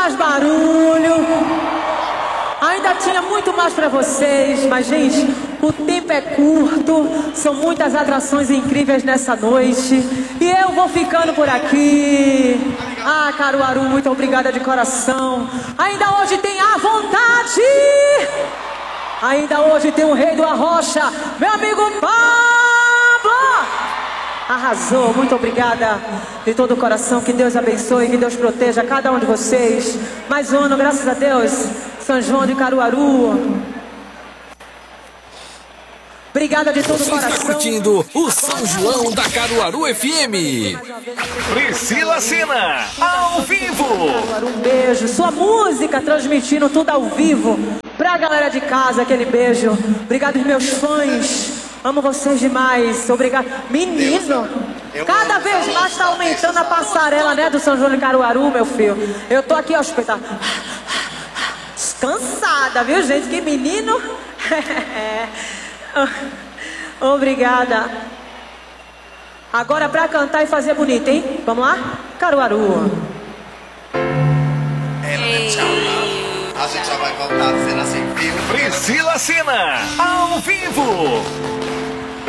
mais barulho. Ainda tinha muito mais pra vocês, mas gente, o tempo é curto, são muitas atrações incríveis nessa noite e eu vou ficando por aqui. Ah, Caruaru, muito obrigada de coração. Ainda hoje tem a vontade. Ainda hoje tem o rei do Arrocha, meu amigo Pablo. Arrasou, muito obrigada de todo o coração. Que Deus abençoe, que Deus proteja cada um de vocês. Mais um ano, graças a Deus. São João de Caruaru. Obrigada de todo o coração. Você está curtindo o São João da Caruaru FM. Priscila Sena, ao vivo. Um beijo, sua música transmitindo tudo ao vivo. Pra galera de casa, aquele beijo. Obrigado, meus fãs. Amo vocês demais. Obrigado. Menino, cada vez mais tá aumentando a passarela, né, do São João de Caruaru, meu filho. Eu tô aqui, ó, espetáculo. Cansada, viu, gente? Que menino. Obrigada. Agora pra cantar e fazer bonito, hein? Vamos lá? Caruaru. A gente já vai voltar a cena sem fio. Priscila Sena, ao vivo.